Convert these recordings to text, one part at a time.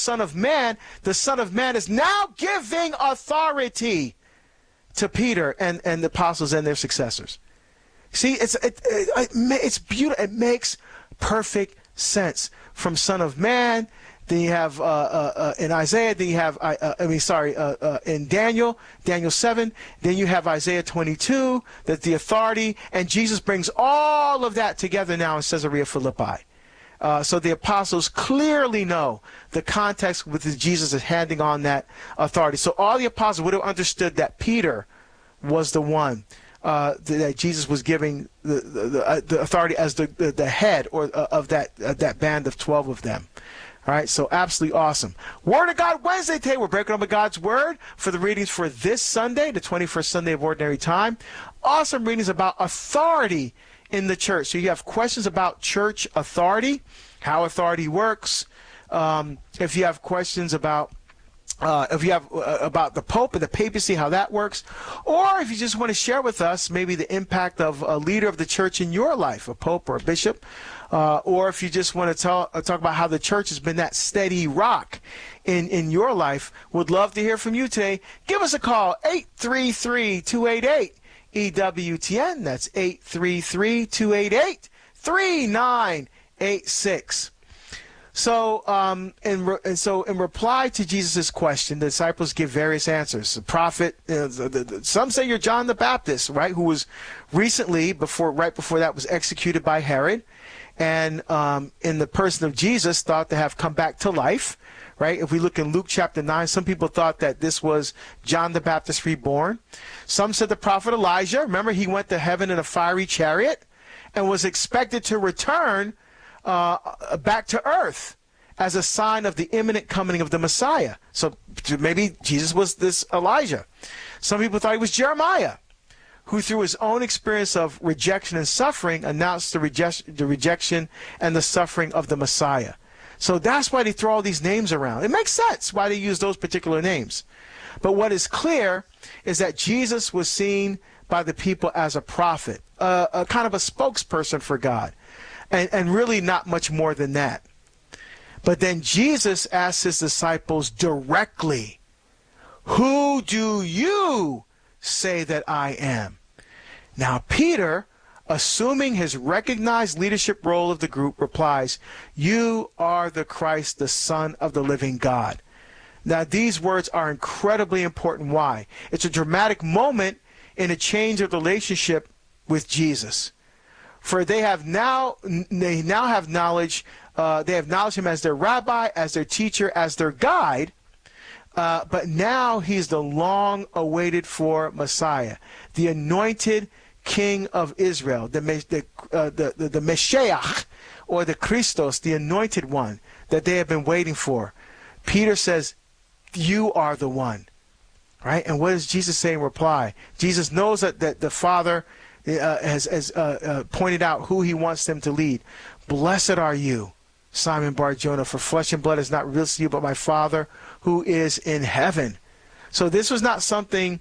Son of Man, the Son of Man is now giving authority to Peter and the apostles and their successors. See, it's beautiful. It makes perfect sense. From Son of Man, then you have in Isaiah, then you have in Daniel 7, then you have Isaiah 22, that the authority, and Jesus brings all of that together now in Caesarea Philippi. So the apostles clearly know the context with which Jesus is handing on that authority. So all the apostles would have understood that Peter was the one that Jesus was giving the authority as the head or of that band of 12 of them. All right, so absolutely awesome. Word of God Wednesday today. We're breaking up God's Word for the readings for this Sunday, the 21st Sunday of Ordinary Time. Awesome readings about authority in the church. So you have questions about church authority, how authority works. If you have questions about about the Pope and the papacy, how that works, or if you just want to share with us maybe the impact of a leader of the church in your life, a Pope or a bishop, or if you just want to talk about how the church has been that steady rock in your life, would love to hear from you today. Give us a call, 833-288-EWTN. That's 833-288-3986. So, in reply to Jesus' question, the disciples give various answers. The prophet, some say you're John the Baptist, right? Who was recently, right before that, was executed by Herod, and in the person of Jesus, thought to have come back to life, right? If we look in Luke chapter 9, some people thought that this was John the Baptist reborn. Some said the prophet Elijah. Remember, he went to heaven in a fiery chariot and was expected to return back to earth as a sign of the imminent coming of the Messiah. So maybe Jesus was this Elijah. Some people thought he was Jeremiah, who through his own experience of rejection and suffering announced the rejection and the suffering of the Messiah. So that's why they throw all these names around. It makes sense why they use those particular names. But what is clear is that Jesus was seen by the people as a prophet, a kind of a spokesperson for God. And really not much more than that. But then Jesus asked his disciples directly, "Who do you say that I am?" Now Peter, assuming his recognized leadership role of the group, replies, "You are the Christ, the Son of the living God." Now these words are incredibly important. Why? It's a dramatic moment in a change of relationship with Jesus. For they now have knowledge. They acknowledge him as their rabbi, as their teacher, as their guide. But now he's the long-awaited for Messiah, the anointed King of Israel, the Meshiach, or the Christos, the anointed one that they have been waiting for. Peter says, "You are the one." Right? And what does Jesus say in reply? Jesus knows that the Father has pointed out who he wants them to lead. "Blessed are you, Simon Bar-Jonah, for flesh and blood has not revealed to you, but my Father who is in heaven." So this was not something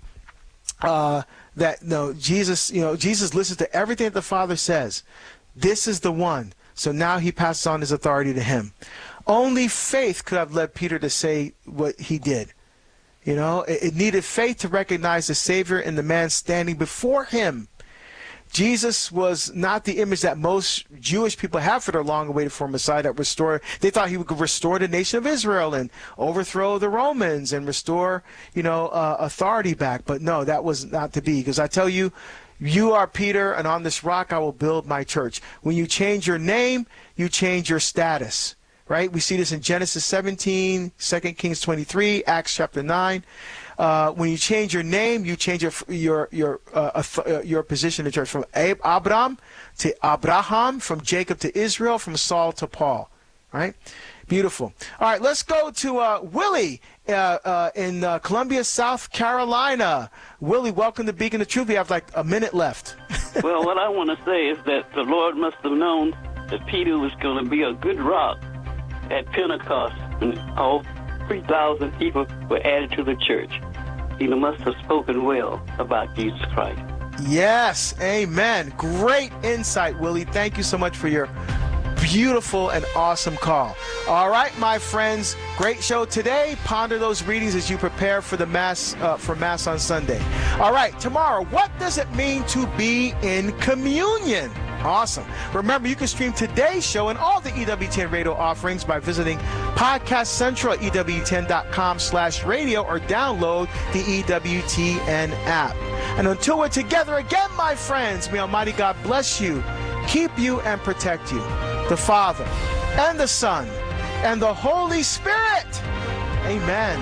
Jesus listens to everything that the Father says. This is the one. So now he passes on his authority to him. Only faith could have led Peter to say what he did. You know, it needed faith to recognize the Savior in the man standing before him. Jesus was not the image that most Jewish people have for their long-awaited for Messiah that restore. They thought he would restore the nation of Israel and overthrow the Romans and restore, authority back. But no, that was not to be. Because I tell you, you are Peter, and on this rock I will build my church. When you change your name, you change your status. Right? We see this in Genesis 17, 2 Kings 23, Acts chapter 9. When you change your name, you change your position in the church, from Abraham to Abraham, from Jacob to Israel, from Saul to Paul. Right? Beautiful. All right, let's go to Willie in Columbia, South Carolina. Willie, welcome to Beacon of Truth. We have like a minute left. Well, what I want to say is that the Lord must have known that Peter was going to be a good rock at Pentecost, and all 3,000 people were added to the church. He must have spoken well about Jesus Christ. Yes, amen. Great insight, Willie. Thank you so much for your Beautiful and awesome call. All right, my friends, great show today. Ponder those readings as you prepare for the Mass on Sunday. All right, tomorrow, what does it mean to be in communion? Awesome. Remember, you can stream today's show and all the EWTN radio offerings by visiting Podcast Central at EWTN.com/radio or download the EWTN app. And until we're together again, my friends, may Almighty God bless you, keep you, and protect you. The Father, and the Son, and the Holy Spirit. Amen.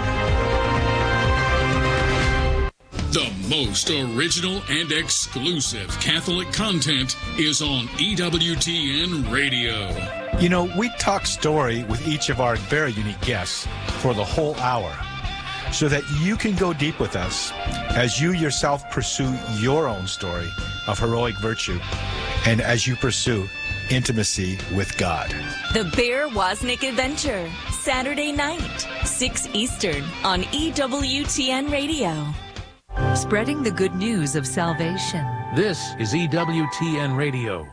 The most original and exclusive Catholic content is on EWTN Radio. You know, we talk story with each of our very unique guests for the whole hour, so that you can go deep with us as you yourself pursue your own story of heroic virtue and as you pursue intimacy with God. The Bear Wozniak Adventure, Saturday night, 6 Eastern on EWTN Radio. Spreading the good news of salvation. This is EWTN Radio.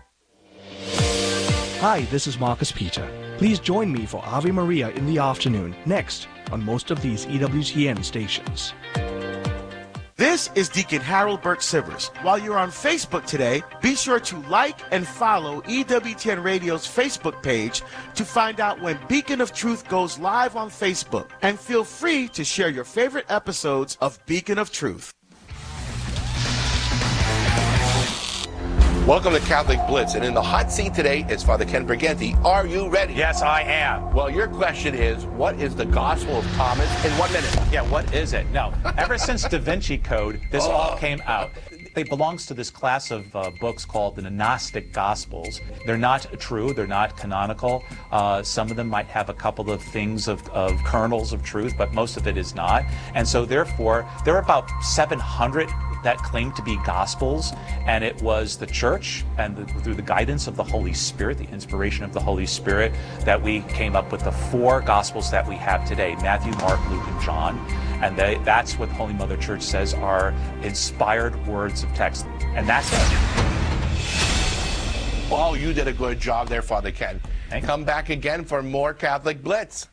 Hi, this is Marcus Peter. Please join me for Ave Maria in the afternoon, next on most of these EWTN stations. This is Deacon Harold Burke Sivers. While you're on Facebook today, be sure to like and follow EWTN Radio's Facebook page to find out when Beacon of Truth goes live on Facebook. And feel free to share your favorite episodes of Beacon of Truth. Welcome to Catholic Blitz, and in the hot seat today is Father Ken Briganti. Are you ready? Yes, I am. Well, your question is, what is the Gospel of Thomas in 1 minute? Yeah, what is it? No, ever since Da Vinci Code, this all came out. It belongs to this class of books called the Gnostic Gospels. They're not true, they're not canonical. Some of them might have a couple of things of kernels of truth, but most of it is not. And so therefore, there are about 700 that claim to be Gospels, and it was the Church and through the guidance of the Holy Spirit, the inspiration of the Holy Spirit, that we came up with the 4 Gospels that we have today: Matthew, Mark, Luke, and John. And that's what Holy Mother Church says are inspired words of text. And that's it. Oh, you did a good job there, Father Ken. Thanks. Come back again for more Catholic Blitz.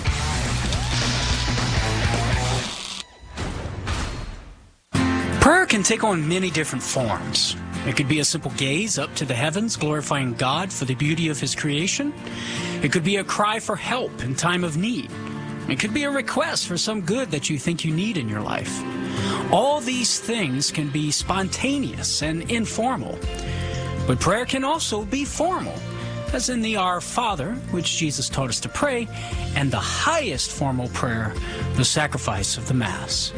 Prayer can take on many different forms. It could be a simple gaze up to the heavens, glorifying God for the beauty of His creation. It could be a cry for help in time of need. It could be a request for some good that you think you need in your life. All these things can be spontaneous and informal. But prayer can also be formal, as in the Our Father, which Jesus taught us to pray, and the highest formal prayer, the sacrifice of the Mass.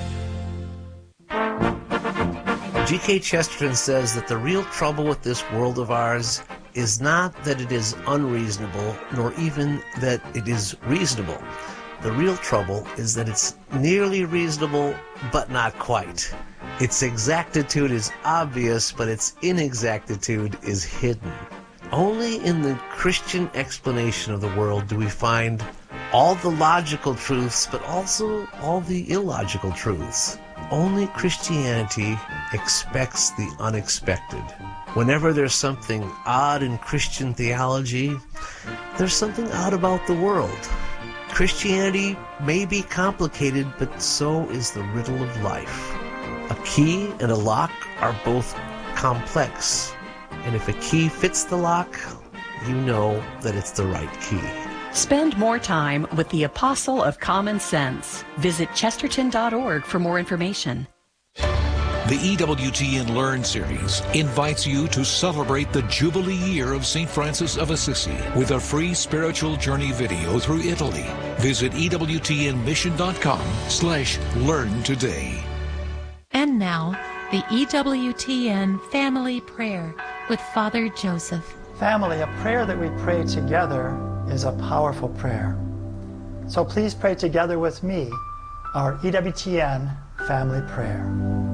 G.K. Chesterton says that the real trouble with this world of ours is not that it is unreasonable, nor even that it is reasonable. The real trouble is that it's nearly reasonable, but not quite. Its exactitude is obvious, but its inexactitude is hidden. Only in the Christian explanation of the world do we find all the logical truths, but also all the illogical truths. Only Christianity expects the unexpected. Whenever there's something odd in Christian theology, there's something odd about the world. Christianity may be complicated, but so is the riddle of life. A key and a lock are both complex, and if a key fits the lock, you know that it's the right key. Spend more time with the Apostle of Common Sense. Visit chesterton.org for more information. The EWTN Learn series invites you to celebrate the Jubilee year of St. Francis of Assisi with a free spiritual journey video through Italy. Visit EWTNmission.com/learn today. And now, the EWTN Family Prayer with Father Joseph. Family, a prayer that we pray together is a powerful prayer. So please pray together with me our EWTN Family Prayer.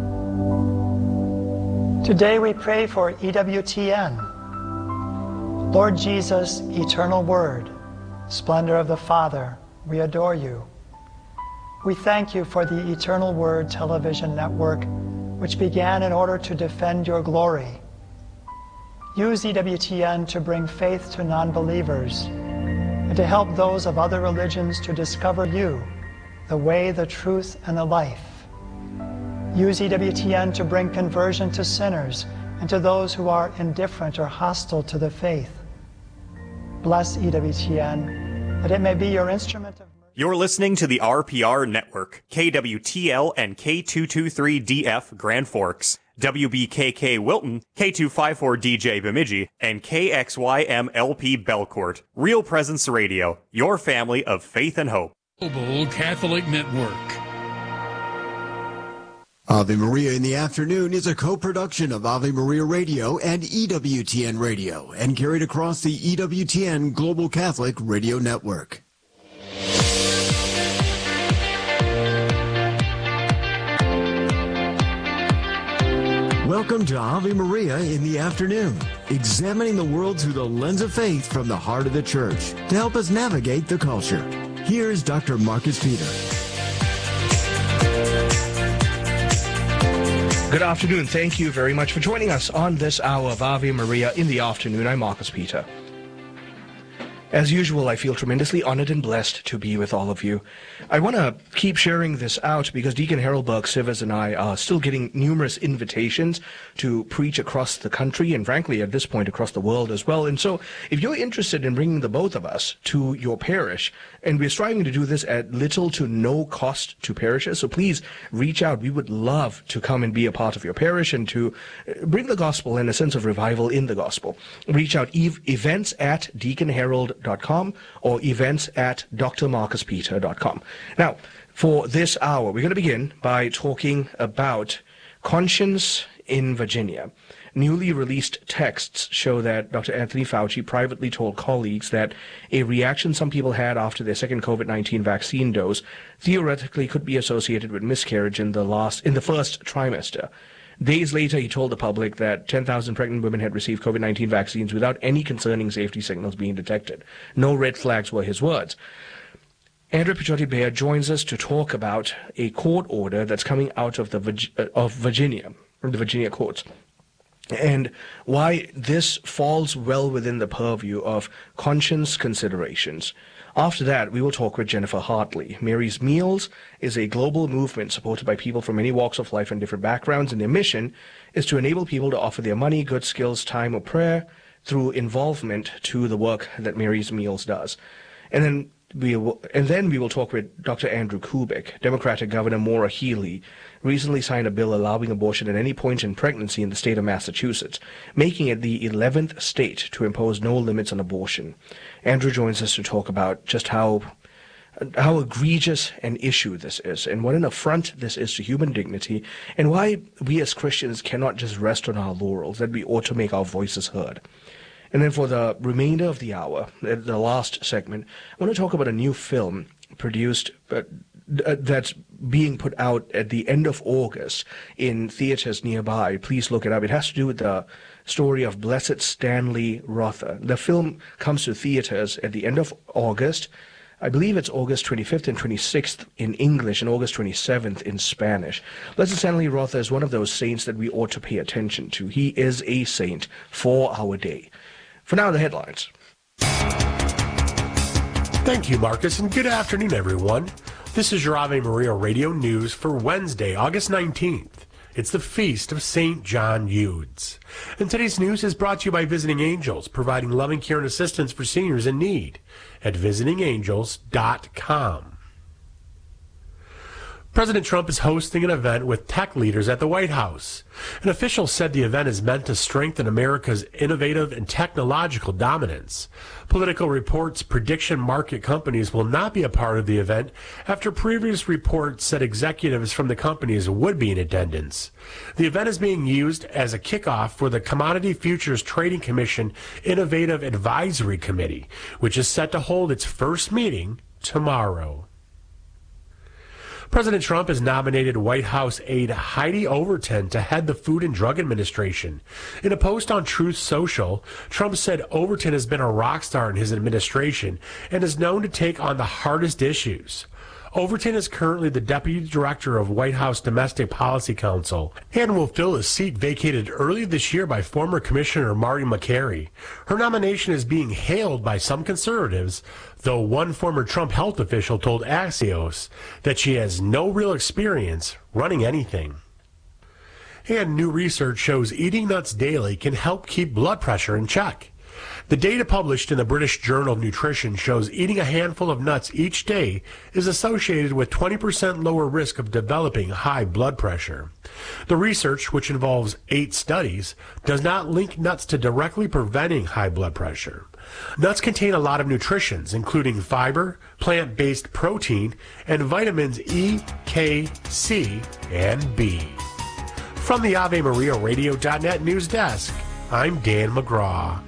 Today we pray for EWTN. Lord Jesus, eternal Word, splendor of the Father, we adore you. We thank you for the Eternal Word television network, which began in order to defend your glory. Use EWTN to bring faith to non-believers and to help those of other religions to discover you, the way, the truth, and the life. Use EWTN to bring conversion to sinners and to those who are indifferent or hostile to the faith. Bless EWTN, that it may be your instrument of mercy. You're listening to the RPR Network, KWTL and K223DF Grand Forks, WBKK Wilton, K254DJ Bemidji, and KXYMLP Belcourt. Real Presence Radio, your family of faith and hope. Global Catholic Network. Ave Maria in the Afternoon is a co-production of Ave Maria Radio and EWTN Radio and carried across the EWTN Global Catholic Radio Network. Welcome to Ave Maria in the Afternoon, examining the world through the lens of faith from the heart of the Church to help us navigate the culture. Here's Dr. Marcus Peter. Good afternoon. Thank you very much for joining us on this hour of Ave Maria in the Afternoon. I'm Marcus Peter. As usual, I feel tremendously honored and blessed to be with all of you. I want to keep sharing this out because Deacon Harold Burke-Sivers and I are still getting numerous invitations to preach across the country and, frankly, at this point, across the world as well. And so if you're interested in bringing the both of us to your parish, and we're striving to do this at little to no cost to parishes, so please reach out. We would love to come and be a part of your parish and to bring the gospel and a sense of revival in the gospel. Reach out, events at deaconharold.com or events at drmarcuspeter.com. Now, for this hour, we're going to begin by talking about conscience in Virginia. Newly released texts show that Dr. Anthony Fauci privately told colleagues that a reaction some people had after their second COVID-19 vaccine dose theoretically could be associated with miscarriage in the first trimester. Days later, he told the public that 10,000 pregnant women had received COVID-19 vaccines without any concerning safety signals being detected. No red flags were his words. Andrea Picciotti-Beyer joins us to talk about a court order that's coming out of Virginia, from the Virginia courts, and why this falls well within the purview of conscience considerations. After that, we will talk with Jennifer Hartley. Mary's Meals is a global movement supported by people from many walks of life and different backgrounds, and their mission is to enable people to offer their money, good skills, time, or prayer through involvement to the work that Mary's Meals does. And then we will talk with Dr. Andrew Kubik. Democratic Governor Maura Healey recently signed a bill allowing abortion at any point in pregnancy in the state of Massachusetts, making it the 11th state to impose no limits on abortion. Andrew joins us to talk about just how egregious an issue this is and what an affront this is to human dignity, and why we as Christians cannot just rest on our laurels, that we ought to make our voices heard. And then for the remainder of the hour, the last segment, I want to talk about a new film produced that's being put out at the end of August in theaters nearby. Please look it up. It has to do with the story of Blessed Stanley Rother. The film comes to theaters at the end of August. I believe it's August 25th and 26th in English and August 27th in Spanish. Blessed Stanley Rother is one of those saints that we ought to pay attention to. He is a saint for our day. For now, the headlines. Thank you, Marcus, and good afternoon, everyone. This is your Ave Maria Radio News for Wednesday, August 19th. It's the feast of St. John Eudes. And today's news is brought to you by Visiting Angels, providing loving care and assistance for seniors in need at visitingangels.com. President Trump is hosting an event with tech leaders at the White House. An official said the event is meant to strengthen America's innovative and technological dominance. Political Reports prediction market companies will not be a part of the event after previous reports said executives from the companies would be in attendance. The event is being used as a kickoff for the Commodity Futures Trading Commission Innovative Advisory Committee, which is set to hold its first meeting tomorrow. President Trump has nominated White House aide Heidi Overton to head the Food and Drug Administration. In a post on Truth Social, Trump said Overton has been a rock star in his administration and is known to take on the hardest issues. Overton is currently the Deputy Director of White House Domestic Policy Council and will fill a seat vacated early this year by former Commissioner Marty McCary. Her nomination is being hailed by some conservatives, though one former Trump health official told Axios that she has no real experience running anything. And new research shows eating nuts daily can help keep blood pressure in check. The data published in the British Journal of Nutrition shows eating a handful of nuts each day is associated with 20% lower risk of developing high blood pressure. The research, which involves 8 studies, does not link nuts to directly preventing high blood pressure. Nuts contain a lot of nutrients, including fiber, plant-based protein, and vitamins E, K, C, and B. From the AveMariaRadio.net news desk, I'm Dan McGraw.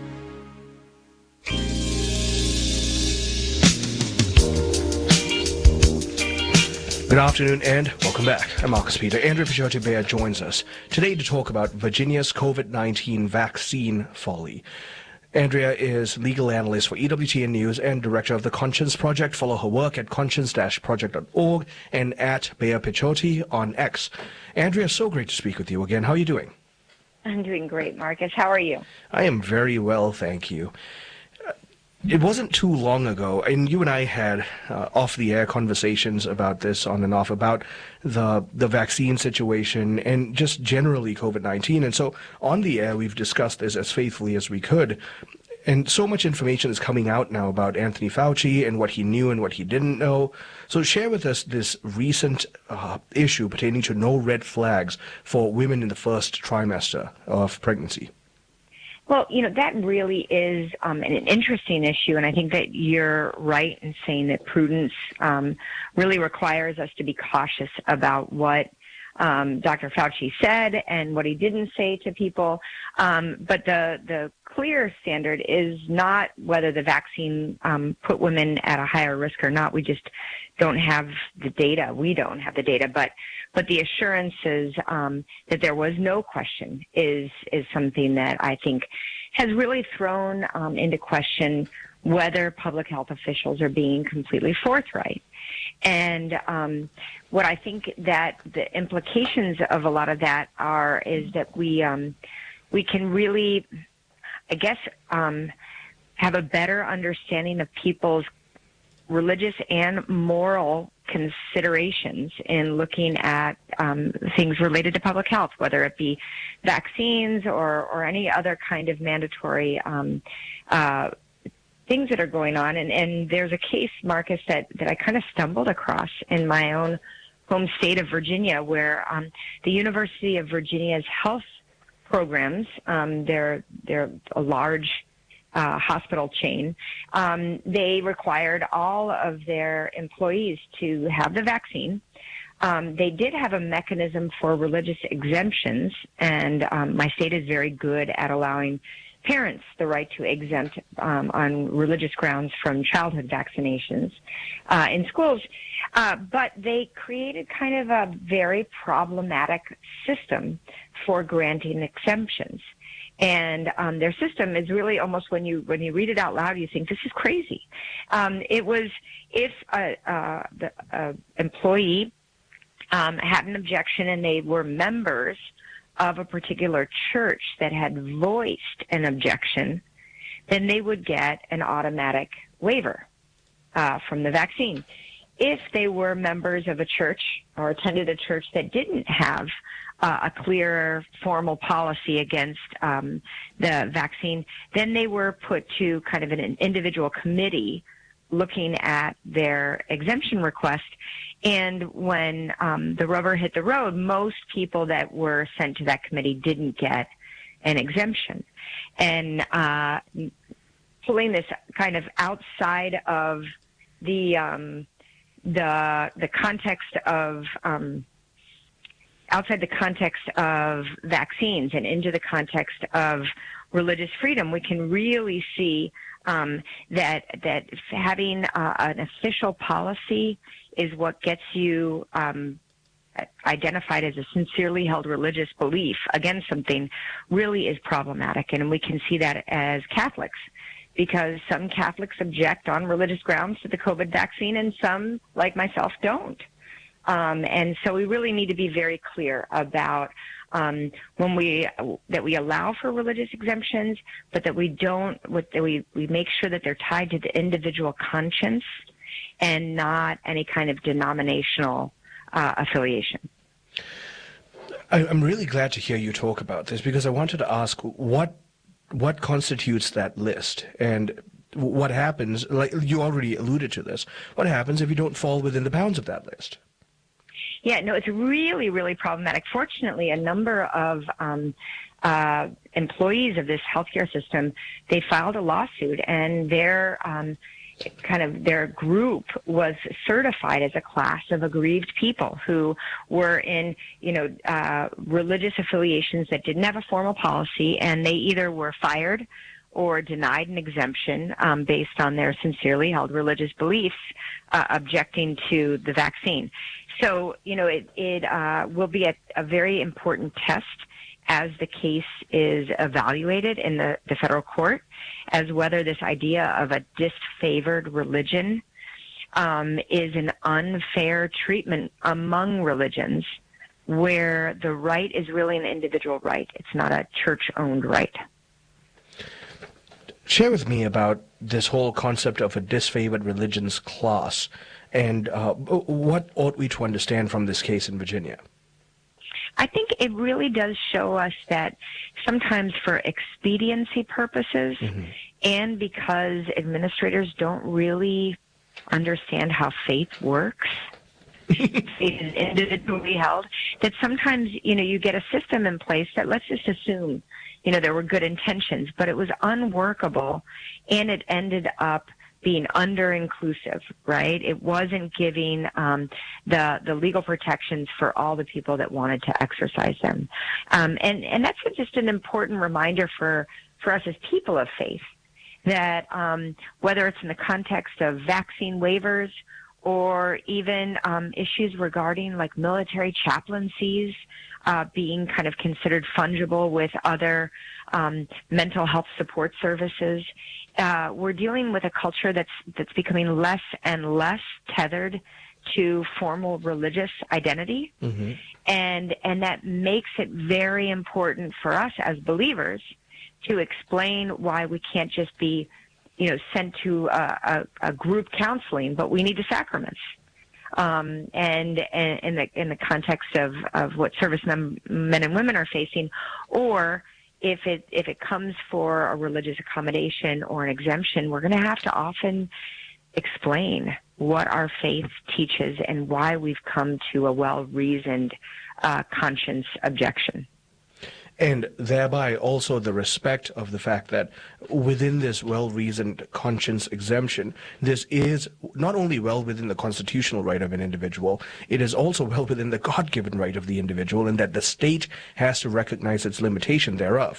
Good afternoon and welcome back. I'm Marcus Peter. Andrea Fischiotti-Beyer joins us today to talk about Virginia's COVID-19 vaccine folly. Andrea is legal analyst for EWTN News and director of the Conscience Project. Follow her work at conscience-project.org and at Beyer Picciotti on X. Andrea, so great to speak with you again. How are you doing? I'm doing great, Marcus. How are you? I am very well, thank you. It wasn't too long ago, and you and I had off-the-air conversations about this on and off, about the vaccine situation and just generally COVID-19. And so on the air, we've discussed this as faithfully as we could. And so much information is coming out now about Anthony Fauci and what he knew and what he didn't know. So share with us this recent issue pertaining to no red flags for women in the first trimester of pregnancy. Well, that really is an interesting issue, and I think that you're right in saying that prudence really requires us to be cautious about what Dr. Fauci said and what he didn't say to people. But the clear standard is not whether the vaccine put women at a higher risk or not. We just don't have the data. We don't have the data, but the assurances that there was no question is something that I think has really thrown into question whether public health officials are being completely forthright. And what I think that the implications of a lot of that is that we can really, I guess, have a better understanding of people's religious and moral considerations in looking at things related to public health, whether it be vaccines or any other kind of mandatory things that are going on. And there's a case, Marcus, that I kind of stumbled across in my own home state of Virginia, where the University of Virginia's health programs, they're a large hospital chain, they required all of their employees to have the vaccine. They did have a mechanism for religious exemptions, and my state is very good at allowing parents the right to exempt on religious grounds from childhood vaccinations in schools. But they created kind of a very problematic system for granting exemptions. And their system is really almost, when you read it out loud, you think this is crazy. It was if the employee had an objection and they were members of a particular church that had voiced an objection, then they would get an automatic waiver from the vaccine. If they were members of a church or attended a church that didn't have a clear formal policy against the vaccine, then they were put to kind of an individual committee looking at their exemption request. And when the rubber hit the road, most people that were sent to that committee didn't get an exemption. And pulling this kind of outside of the context of outside the context of vaccines and into the context of religious freedom, we can really see that having an official policy is what gets you identified as a sincerely held religious belief against something really is problematic. And we can see that as Catholics, because some Catholics object on religious grounds to the COVID vaccine and some, like myself, don't. And so we really need to be very clear about that we allow for religious exemptions, but that we don't, we make sure that they're tied to the individual conscience and not any kind of denominational affiliation. I'm really glad to hear you talk about this, because I wanted to ask what constitutes that list, and what happens, like you already alluded to this, what happens if you don't fall within the bounds of that list? Yeah, no, it's really, really problematic. Fortunately, a number of employees of this healthcare system, they filed a lawsuit, and their group was certified as a class of aggrieved people who were in, religious affiliations that didn't have a formal policy, and they either were fired or denied an exemption based on their sincerely held religious beliefs, objecting to the vaccine. So, it will be a very important test as the case is evaluated in the federal court, as whether this idea of a disfavored religion is an unfair treatment among religions, where the right is really an individual right. It's not a church-owned right. Share with me about this whole concept of a disfavored religions clause, and what ought we to understand from this case in Virginia? I think it really does show us that sometimes for expediency purposes, and because administrators don't really understand how faith works, faith is individually held, that sometimes, you get a system in place that, let's just assume, there were good intentions, but it was unworkable, and it ended up being under-inclusive, right? It wasn't giving the legal protections for all the people that wanted to exercise them. And that's just an important reminder for us as people of faith, that whether it's in the context of vaccine waivers or even issues regarding like military chaplaincies being kind of considered fungible with other mental health support services, we're dealing with a culture that's becoming less and less tethered to formal religious identity, and that makes it very important for us as believers to explain why we can't just be, sent to a group counseling, but we need the sacraments. And in the context of what servicemen and women are facing, or if it comes for a religious accommodation or an exemption, we're going to have to often explain what our faith teaches and why we've come to a well-reasoned conscience objection. And thereby also the respect of the fact that within this well-reasoned conscience exemption, this is not only well within the constitutional right of an individual, it is also well within the God-given right of the individual, and that the state has to recognize its limitation thereof.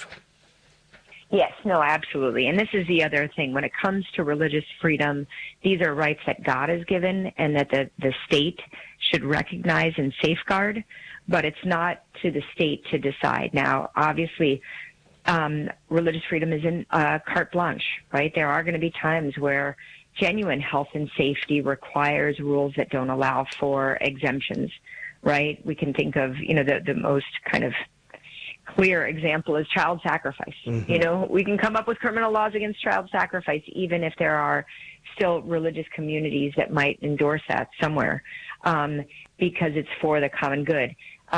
Yes, no, absolutely. And this is the other thing. When it comes to religious freedom, these are rights that God has given and that the state should recognize and safeguard, but it's not to the state to decide. Now, obviously, religious freedom isn't carte blanche, right? There are going to be times where genuine health and safety requires rules that don't allow for exemptions, right? We can think of, the most kind of clear example is child sacrifice. We can come up with criminal laws against child sacrifice, even if there are still religious communities that might endorse that somewhere, because it's for the common good.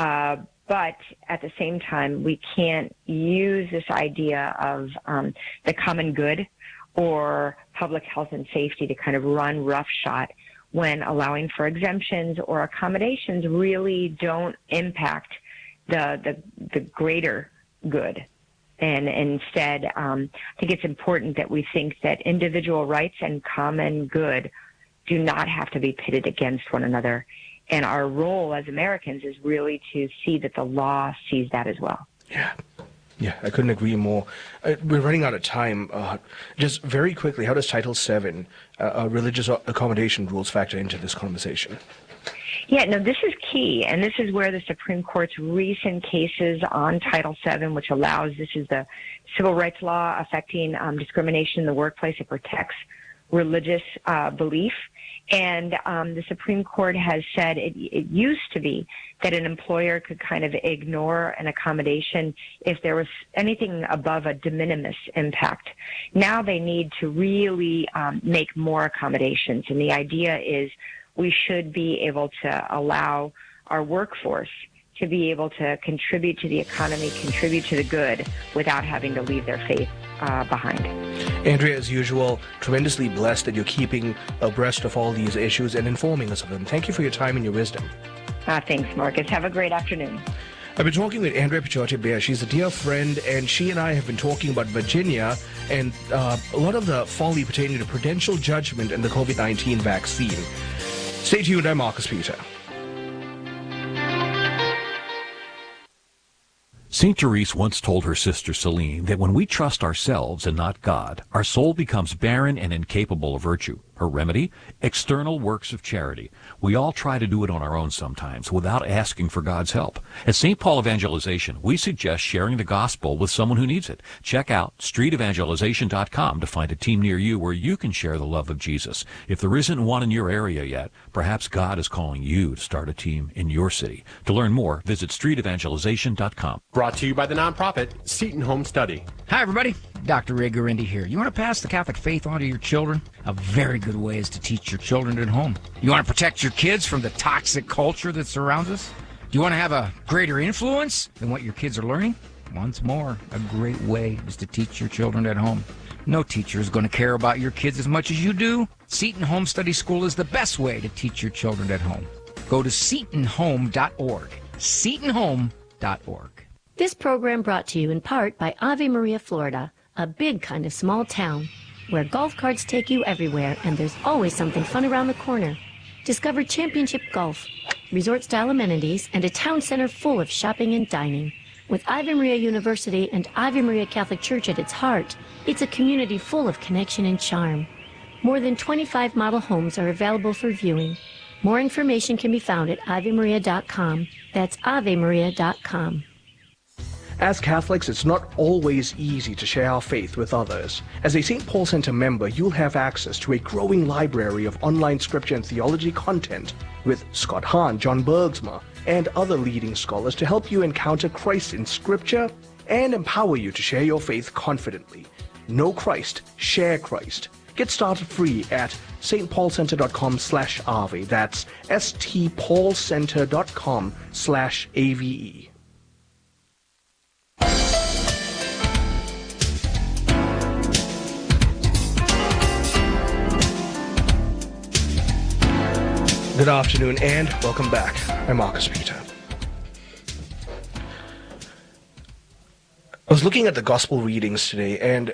But at the same time, we can't use this idea of the common good or public health and safety to kind of run roughshod when allowing for exemptions or accommodations really don't impact the greater good. And instead, I think it's important that we think that individual rights and common good do not have to be pitted against one another. And our role as Americans is really to see that the law sees that as well. Yeah, I couldn't agree more. We're running out of time. Just very quickly, how does Title VII religious accommodation rules factor into this conversation? Yeah, no, this is key, and this is where the Supreme Court's recent cases on Title VII, which allows, this is the civil rights law affecting discrimination in the workplace. It protects religious belief, and the Supreme Court has said it used to be that an employer could kind of ignore an accommodation if there was anything above a de minimis impact. Now they need to really make more accommodations, and the idea is we should be able to allow our workforce to be able to contribute to the economy, contribute to the good without having to leave their faith behind. Andrea, as usual, tremendously blessed that you're keeping abreast of all these issues and informing us of them. Thank you for your time and your wisdom. Thanks, Marcus. Have a great afternoon. I've been talking with Andrea Picciotti-Bear. She's a dear friend, and she and I have been talking about Virginia and a lot of the folly pertaining to prudential judgment and the COVID-19 vaccine. Stay tuned. I'm Marcus Peter. St. Therese once told her sister Celine that when we trust ourselves and not God, our soul becomes barren and incapable of virtue. Her remedy? External works of charity. We all try to do it on our own sometimes without asking for God's help. At St. Paul Evangelization, we suggest sharing the gospel with someone who needs it. Check out streetevangelization.com to find a team near you where you can share the love of Jesus. If there isn't one in your area yet, perhaps God is calling you to start a team in your city. To learn more, visit streetevangelization.com. Brought to you by the nonprofit Seton Home Study. Hi, everybody. Dr. Ray Guarendi here. You want to pass the Catholic faith on to your children? A very good way is to teach your children at home. You want to protect your kids from the toxic culture that surrounds us? Do you want to have a greater influence than what your kids are learning? Once more, a great way is to teach your children at home. No teacher is going to care about your kids as much as you do. Seton Home Study School is the best way to teach your children at home. Go to setonhome.org. setonhome.org. This program brought to you in part by Ave Maria, Florida, a big kind of small town where golf carts take you everywhere and there's always something fun around the corner. Discover championship golf, resort-style amenities, and a town center full of shopping and dining. With Ave Maria University and Ave Maria Catholic Church at its heart, it's a community full of connection and charm. More than 25 model homes are available for viewing. More information can be found at avemaria.com. That's avemaria.com. As Catholics, it's not always easy to share our faith with others. As a St. Paul Center member, you'll have access to a growing library of online scripture and theology content with Scott Hahn, John Bergsma, and other leading scholars to help you encounter Christ in scripture and empower you to share your faith confidently. Know Christ, share Christ. Get started free at stpaulcenter.com/Ave. That's stpaulcenter.com/AVE. Good afternoon and welcome back. I'm Marcus Peter. I was looking at the gospel readings today, and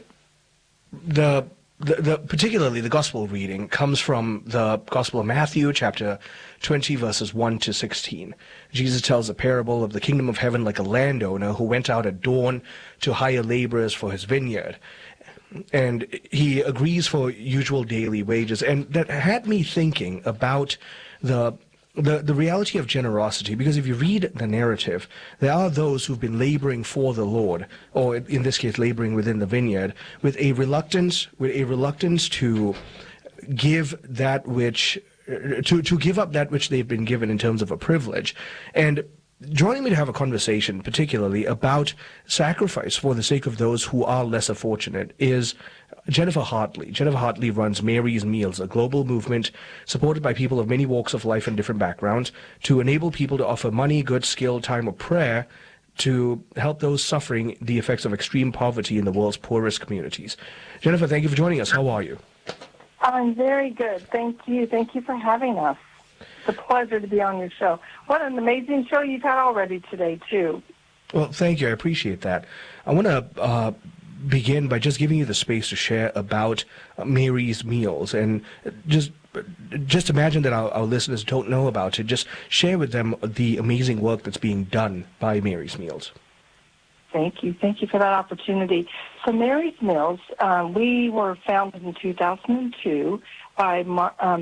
particularly the gospel reading comes from the Gospel of Matthew, chapter 20, verses 1 to 16. Jesus tells a parable of the kingdom of heaven like a landowner who went out at dawn to hire laborers for his vineyard. And he agrees for usual daily wages. And that had me thinking about the reality of generosity, because if you read the narrative, there are those who've been laboring for the Lord, or in this case, laboring within the vineyard, with a reluctance to give that which, to give up that which they've been given in terms of a privilege. And joining me to have a conversation, particularly about sacrifice for the sake of those who are lesser fortunate, is Jennifer Hartley. Jennifer Hartley runs Mary's Meals, a global movement supported by people of many walks of life and different backgrounds to enable people to offer money, good skill, time, or prayer to help those suffering the effects of extreme poverty in the world's poorest communities. Jennifer, thank you for joining us. How are you? I'm very good. Thank you. Thank you for having us. It's a pleasure to be on your show. What an amazing show you've had already today, too. Well, thank you. I appreciate that. I want to begin by just giving you the space to share about Mary's Meals. And just imagine that our listeners don't know about it. Just share with them the amazing work that's being done by Mary's Meals. Thank you. Thank you for that opportunity. So Mary's Meals, we were founded in 2002 by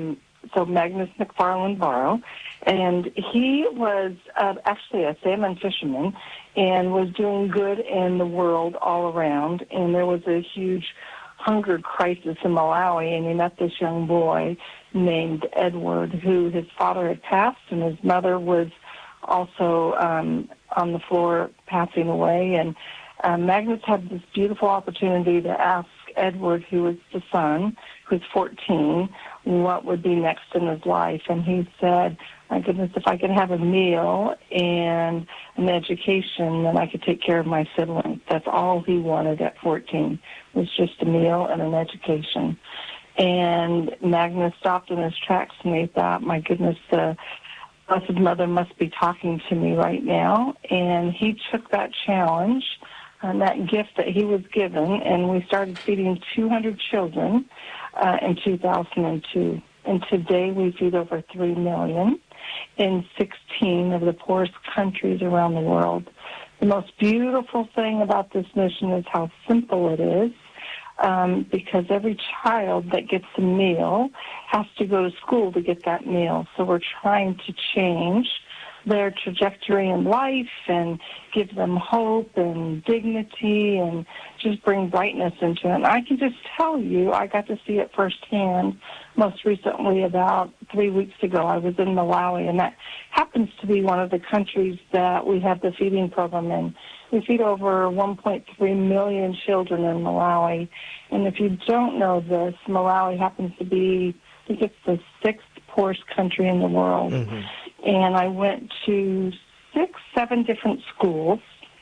Magnus McFarland Barrow, and he was actually a salmon fisherman and was doing good in the world all around. And there was a huge hunger crisis in Malawi, and he met this young boy named Edward, who his father had passed, and his mother was also on the floor passing away. And Magnus had this beautiful opportunity to ask Edward, who was the son, who's 14, what would be next in his life. And he said, my goodness, if I could have a meal and an education, then I could take care of my siblings. That's all he wanted at 14, was just a meal and an education. And Magnus stopped in his tracks, and he thought, my goodness, the Blessed Mother must be talking to me right now. And he took that challenge and that gift that he was given, and we started feeding 200 children in 2002. And today we feed over 3 million in 16 of the poorest countries around the world. The most beautiful thing about this mission is how simple it is, because every child that gets a meal has to go to school to get that meal. So we're trying to change their trajectory in life and give them hope and dignity and just bring brightness into it. And I can just tell you, I got to see it firsthand most recently about 3 weeks ago. I was in Malawi, and that happens to be one of the countries that we have the feeding program in. We feed over 1.3 million children in Malawi. And if you don't know this, Malawi happens to be, I think it's the 6th poorest country in the world. Mm-hmm. And I went to 7 different schools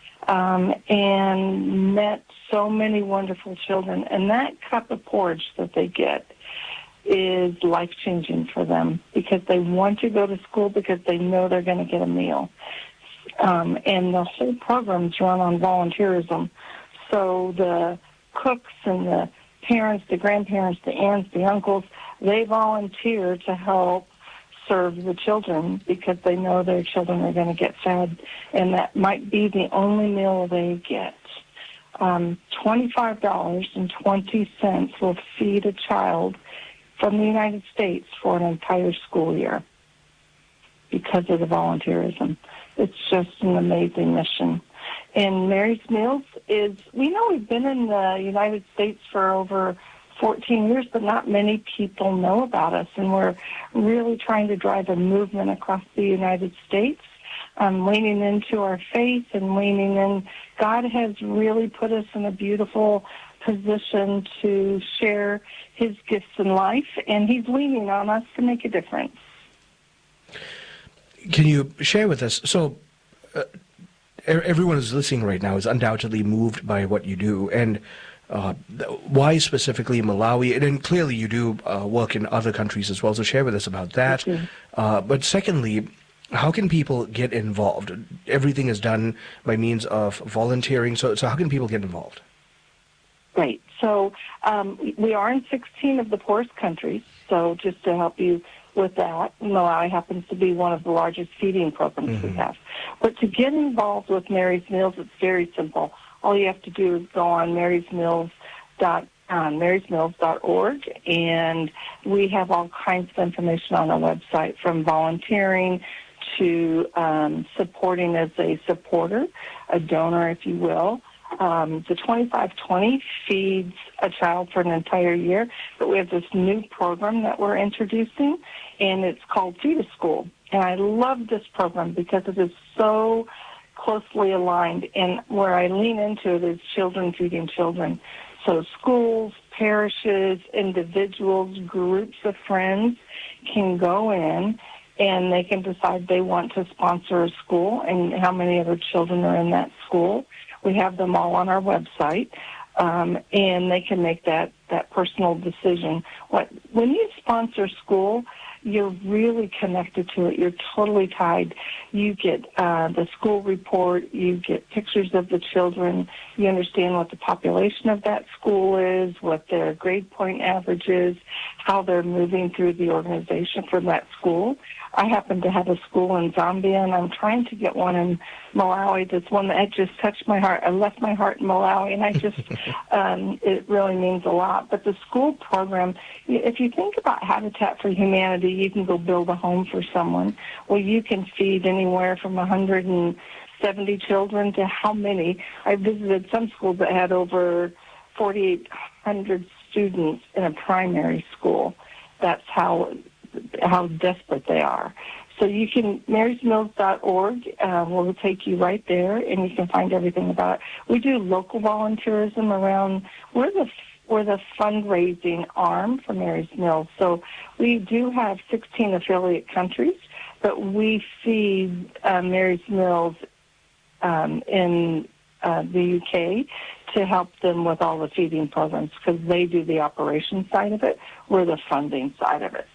and met so many wonderful children. And that cup of porridge that they get is life-changing for them, because they want to go to school because they know they're going to get a meal. And the whole program's run on volunteerism. So the cooks and the parents, the grandparents, the aunts, the uncles, they volunteer to help serve the children because they know their children are going to get fed, and that might be the only meal they get. $25.20 will feed a child from the United States for an entire school year because of the volunteerism. It's just an amazing mission. And Mary's Meals is, we know we've been in the United States for over 14 years, but not many people know about us, and we're really trying to drive a movement across the United States, leaning into our faith and leaning in. God has really put us in a beautiful position to share his gifts in life, and he's leaning on us to make a difference. Can you share with us, so everyone who's listening right now is undoubtedly moved by what you do, and why specifically Malawi? And then clearly you do work in other countries as well, so share with us about that. But secondly, how can people get involved? Everything is done by means of volunteering, so how can people get involved? Great. So we are in 16 of the poorest countries, so just to help you with that, Malawi happens to be one of the largest feeding programs we have. But to get involved with Mary's Meals, it's very simple. All you have to do is go on marysmeals.org, and we have all kinds of information on our website, from volunteering to supporting as a supporter, a donor, if you will. The 2520 feeds a child for an entire year, but we have this new program that we're introducing, and it's called Feed a School. And I love this program because it is so closely aligned, and where I lean into it is children feeding children. So schools, parishes, individuals, groups of friends can go in and they can decide they want to sponsor a school and how many other children are in that school. We have them all on our website, and they can make that personal decision. When you sponsor school, you're really connected to it. You're totally tied. You get the school report. You get pictures of the children. You understand what the population of that school is, what their grade point average is, how they're moving through the organization from that school. I happen to have a school in Zambia, and I'm trying to get one in Malawi. That's one that just touched my heart. I left my heart in Malawi, and I just, it really means a lot. But the school program, if you think about Habitat for Humanity, you can go build a home for someone. Well, you can feed anywhere from 170 children to how many? I visited some schools that had over 4,800 students in a primary school. That's how desperate they are. So you can, marysmills.org will take you right there, and you can find everything about it. We do local volunteerism around, we're the fundraising arm for Mary's Mills. So we do have 16 affiliate countries, but we feed Mary's Mills in the UK to help them with all the feeding programs, because they do the operation side of it. We're the funding side of it.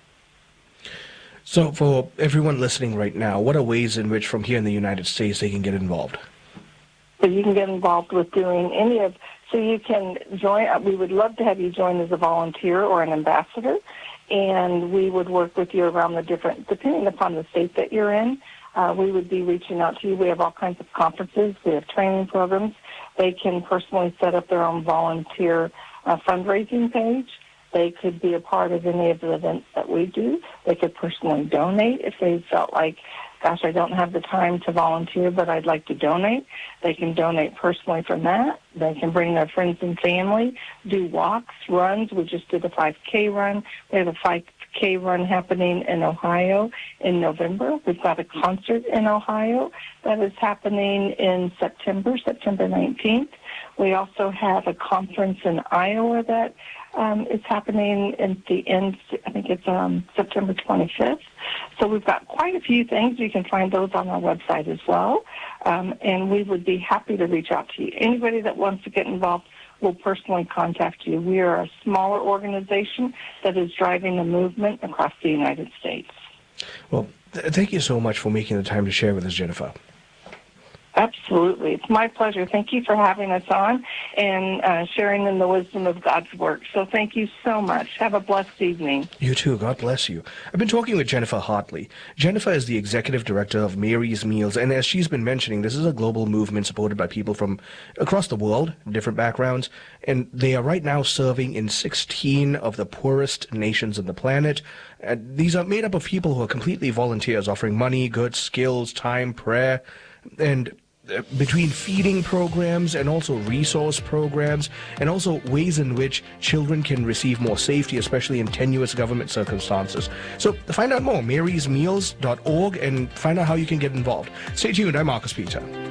So for everyone listening right now, what are ways in which from here in the United States they can get involved? So you can get involved with doing any of, so you can join, we would love to have you join as a volunteer or an ambassador, and we would work with you around the different, depending upon the state that you're in, we would be reaching out to you. We have all kinds of conferences. We have training programs. They can personally set up their own volunteer fundraising page. They could be a part of any of the events that we do. They could personally donate if they felt like, gosh, I don't have the time to volunteer, but I'd like to donate. They can donate personally from that. They can bring their friends and family, do walks, runs. We just did a 5K run. We have a 5K run happening in Ohio in November. We've got a concert in Ohio that is happening in September 19th. We also have a conference in Iowa that is happening at the end, I think it's September 25th. So we've got quite a few things. You can find those on our website as well. And we would be happy to reach out to you. Anybody that wants to get involved will personally contact you. We are a smaller organization that is driving a movement across the United States. Well, thank you so much for making the time to share with us, Jennifer. Absolutely. It's my pleasure. Thank you for having us on and sharing in the wisdom of God's work. So thank you so much. Have a blessed evening. You too. God bless you. I've been talking with Jennifer Hartley. Jennifer is the executive director of Mary's Meals, and as she's been mentioning, this is a global movement supported by people from across the world, different backgrounds, and they are right now serving in 16 of the poorest nations on the planet. These are made up of people who are completely volunteers, offering money, goods, skills, time, prayer, and between feeding programs and also resource programs and also ways in which children can receive more safety, especially in tenuous government circumstances. So find out more, marysmeals.org, and find out how you can get involved. Stay tuned. I'm Marcus Peter.